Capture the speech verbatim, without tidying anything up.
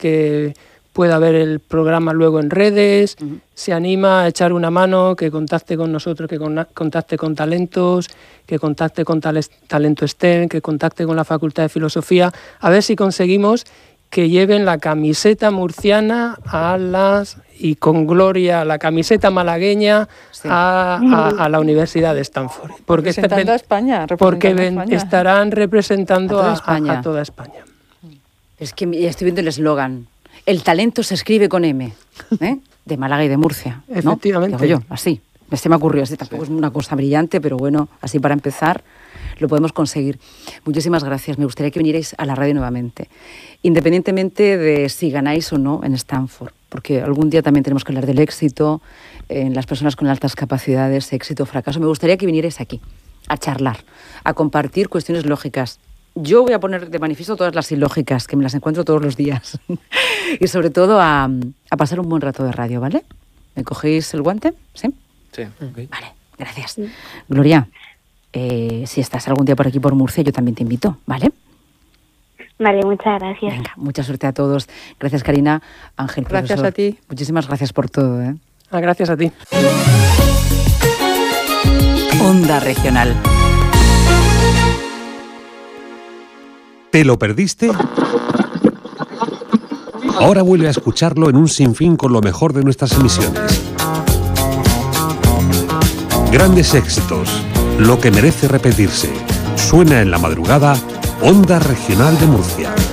que pueda ver el programa luego en redes, uh-huh. se anima a echar una mano, que contacte con nosotros, que con, contacte con Talentos, que contacte con tales, Talento STEM, que contacte con la Facultad de Filosofía, a ver si conseguimos que lleven la camiseta murciana a las y con gloria la camiseta malagueña sí. a, a, a la Universidad de Stanford. Porque representando a España. Porque ven, España. estarán representando a toda España. A, a toda España. Es que ya estoy viendo el eslogan. El talento se escribe con M, ¿eh? De Málaga y de Murcia, ¿no? Efectivamente. Digo yo, así. Este me ocurrió, este tampoco sí. es una cosa brillante, pero bueno, así para empezar lo podemos conseguir. Muchísimas gracias. Me gustaría que vinierais a la radio nuevamente, independientemente de si ganáis o no en Stanford, porque algún día también tenemos que hablar del éxito en las personas con altas capacidades, éxito o fracaso. Me gustaría que vinierais aquí a charlar, a compartir cuestiones lógicas. Yo voy a poner de manifiesto todas las ilógicas, que me las encuentro todos los días. Y sobre todo a, a pasar un buen rato de radio, ¿vale? ¿Me cogéis el guante? ¿Sí? Sí. Okay. Vale, gracias. Sí. Gloria, eh, si estás algún día por aquí por Murcia, yo también te invito, ¿vale? Vale, muchas gracias. Venga, mucha suerte a todos. Gracias, Karina. Ángel, gracias profesor. a ti. Muchísimas gracias por todo, ¿eh? Ah, gracias a ti. Onda Regional. ¿Te lo perdiste? Ahora vuelve a escucharlo en un sinfín con lo mejor de nuestras emisiones. Grandes éxitos, lo que merece repetirse. Suena en la madrugada, Onda Regional de Murcia.